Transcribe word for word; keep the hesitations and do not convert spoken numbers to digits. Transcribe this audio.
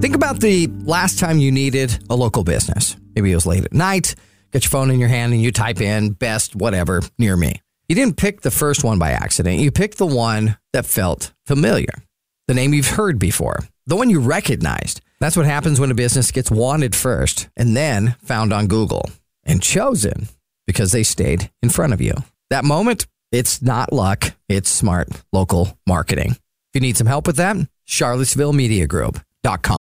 Think about the last time you needed a local business. Maybe it was late at night, get your phone in your hand and you type in best whatever near me. You didn't pick the first one by accident. You picked the one that felt familiar, the name you've heard before, the one you recognized. That's what happens when a business gets wanted first and then found on Google and chosen because they stayed in front of you. That moment, it's not luck, it's smart local marketing. If you need some help with that, Charlottesville Media Group dot com.